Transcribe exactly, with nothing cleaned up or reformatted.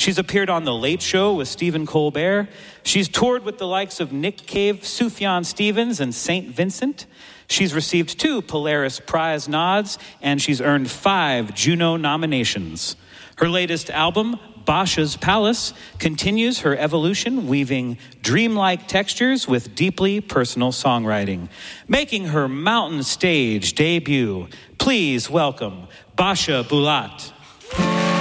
She's appeared on The Late Show with Stephen Colbert. She's toured with the likes of Nick Cave, Sufjan Stevens, and Saint Vincent. She's received two Polaris Prize nods, and she's earned five Juno nominations. Her latest album, Basha's Palace, continues her evolution, weaving dreamlike textures with deeply personal songwriting. Making her mountain stage debut, please welcome Basha Bulat.